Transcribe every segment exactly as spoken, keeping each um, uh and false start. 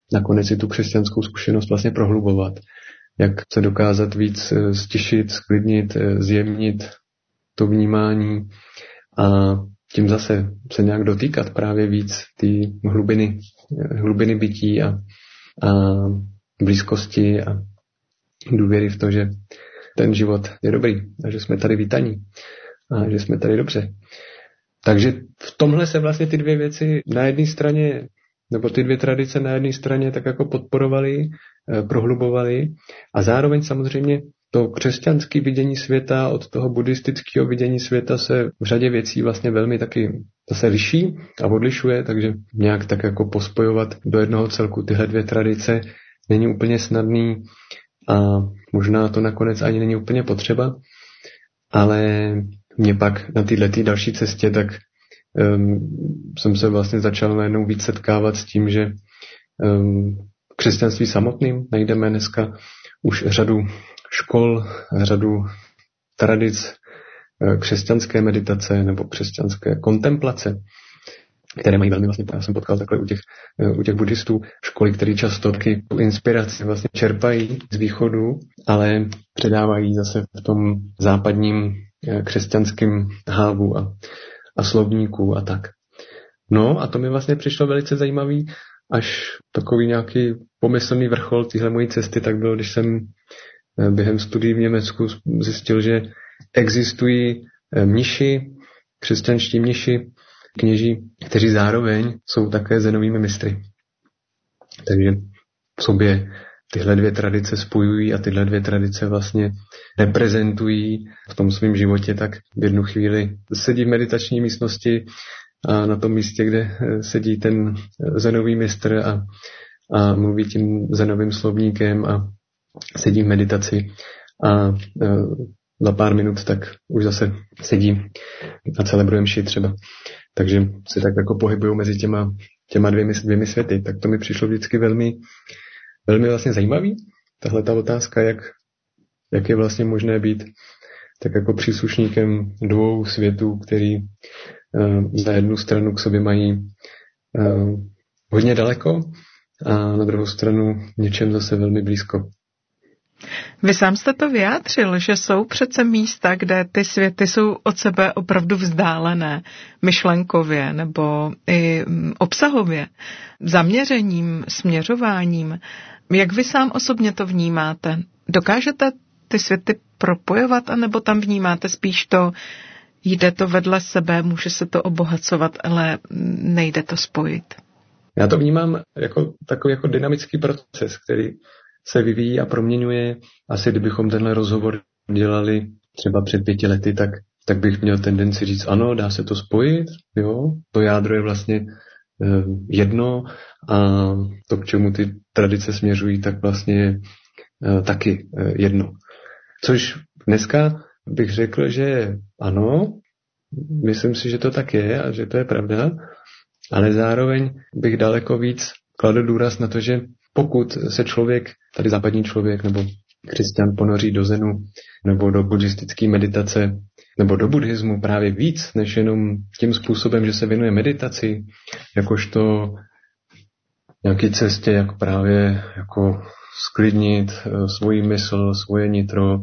nakonec i tu křesťanskou zkušenost vlastně prohlubovat. Jak se dokázat víc stišit, sklidnit, zjemnit to vnímání a tím zase se nějak dotýkat právě víc ty hlubiny, hlubiny bytí a, a blízkosti a důvěry v to, že ten život je dobrý a že jsme tady vítaní a že jsme tady dobře. Takže v tomhle se vlastně ty dvě věci na jedné straně, nebo ty dvě tradice na jedné straně tak jako podporovaly, prohlubovaly a zároveň samozřejmě to křesťanské vidění světa od toho buddhistického vidění světa se v řadě věcí vlastně velmi taky se liší a odlišuje, takže nějak tak jako pospojovat do jednoho celku tyhle dvě tradice není úplně snadný a možná to nakonec ani není úplně potřeba, ale mě pak na této další cestě tak um, jsem se vlastně začal najednou víc setkávat s tím, že um, křesťanství samotným najdeme dneska už řadu škol, řadu tradic křesťanské meditace nebo křesťanské kontemplace, které mají velmi vlastně, já jsem potkal takhle u těch, u těch buddhistů, školy, které často taky tu inspiraci vlastně čerpají z východu, ale předávají zase v tom západním křesťanském hávu a, a slovníku a tak. No a to mi vlastně přišlo velice zajímavý, až takový nějaký pomyslný vrchol téhle mojí cesty, tak bylo, když jsem během studií v Německu zjistil, že existují mniši, křesťanští mniši, kněží, kteří zároveň jsou také zenovými mistry. Takže v sobě tyhle dvě tradice spojují a tyhle dvě tradice vlastně reprezentují v tom svém životě, tak v jednu chvíli sedí v meditační místnosti a na tom místě, kde sedí ten zenový mistr a, a mluví tím zenovým slovníkem a sedí v meditaci a za pár minut tak už zase sedí a celebruje mši třeba. Takže se tak jako pohybují mezi těma, těma dvěmi, dvěmi světy. Tak to mi přišlo vždycky velmi, velmi vlastně zajímavý. Tahle ta otázka, jak, jak je vlastně možné být tak jako příslušníkem dvou světů, který uh, za jednu stranu k sobě mají uh, hodně daleko a na druhou stranu něčem zase velmi blízko. Vy sám jste to vyjádřil, že jsou přece místa, kde ty světy jsou od sebe opravdu vzdálené, myšlenkově nebo i obsahově, zaměřením, směřováním. Jak vy sám osobně to vnímáte? Dokážete ty světy propojovat, anebo tam vnímáte spíš to, jde to vedle sebe, může se to obohacovat, ale nejde to spojit? Já to vnímám jako takový jako dynamický proces, který se vyvíjí a proměňuje. Asi kdybychom tenhle rozhovor dělali třeba před pěti lety, tak, tak bych měl tendenci říct, ano, dá se to spojit, jo, to jádro je vlastně eh, jedno a to, k čemu ty tradice směřují, tak vlastně eh, taky eh, jedno. Což dneska bych řekl, že ano, myslím si, že to tak je a že to je pravda, ale zároveň bych daleko víc kladl důraz na to, že pokud se člověk, tady západní člověk nebo křesťan ponoří do zenu nebo do buddhistické meditace nebo do buddhismu právě víc, než jenom tím způsobem, že se věnuje meditaci, jakožto nějaký cestě, jak právě jako sklidnit svoji mysl, svoje nitro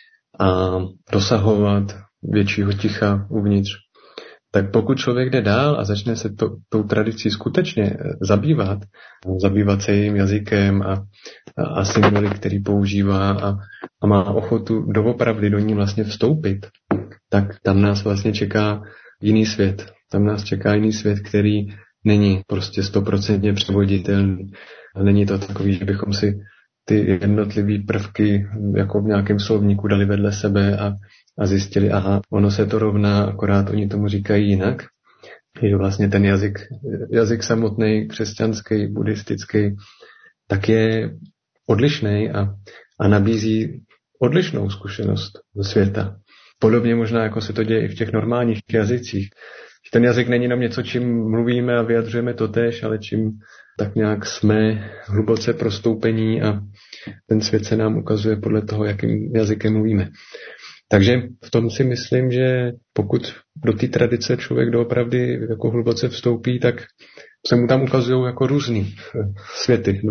a dosahovat většího ticha uvnitř. Tak pokud člověk jde dál a začne se to, tou tradicí skutečně zabývat, zabývat se jejím jazykem a, a, a symboly, který používá a, a má ochotu doopravdy do ní vlastně vstoupit, tak tam nás vlastně čeká jiný svět. Tam nás čeká jiný svět, který není prostě stoprocentně převoditelný. Není to takový, že bychom si ty jednotlivé prvky jako v nějakém slovníku dali vedle sebe a a zjistili, aha, ono se to rovná, akorát oni tomu říkají jinak. Je vlastně ten jazyk, jazyk samotný, křesťanský, buddhistický, tak je odlišný a, a nabízí odlišnou zkušenost ze světa. Podobně možná, jako se to děje i v těch normálních jazycích. Ten jazyk není jenom něco, čím mluvíme a vyjadřujeme totéž, ale čím tak nějak jsme hluboce prostoupení a ten svět se nám ukazuje podle toho, jakým jazykem mluvíme. Takže v tom si myslím, že pokud do té tradice člověk doopravdy jako hluboce vstoupí, tak se mu tam ukazují jako různý světy,